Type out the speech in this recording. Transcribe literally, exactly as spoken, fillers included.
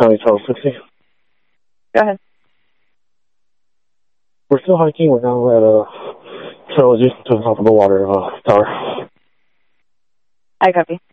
County twelve sixty. Go ahead. We're still hiking. We're now at uh, trail adjacent to the top of the water uh, tower. I copy.